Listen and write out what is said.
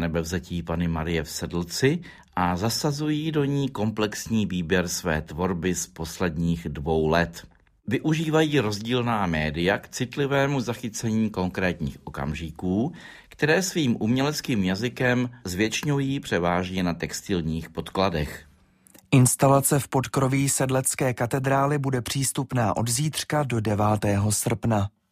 Nanebevzetí Panny Marie v Sedlci a zasazují do ní komplexní výběr své tvorby z posledních 2 let. Využívají rozdílná média k citlivému zachycení konkrétních okamžiků, které svým uměleckým jazykem zvěčňují převážně na textilních podkladech. Instalace v podkroví Sedlecké katedrály bude přístupná od zítřka do 9. srpna.